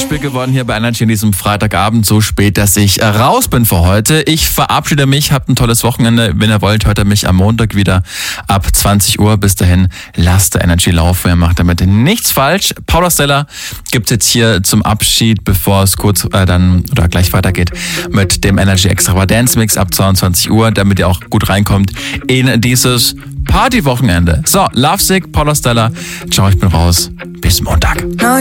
Beispiel geworden hier bei Energy an diesem Freitagabend, so spät, dass ich raus bin für heute. Ich verabschiede mich, habt ein tolles Wochenende. Wenn ihr wollt, hört ihr mich am Montag wieder ab 20 Uhr. Bis dahin, lasst der Energy laufen. Ihr macht damit nichts falsch. Paula Stella gibt's jetzt hier zum Abschied, bevor es kurz gleich weitergeht mit dem Energy Extravaganza Mix ab 22 Uhr, damit ihr auch gut reinkommt in dieses Partywochenende. So, Lovesick, Paula Stella. Ciao, ich bin raus. Bis Montag.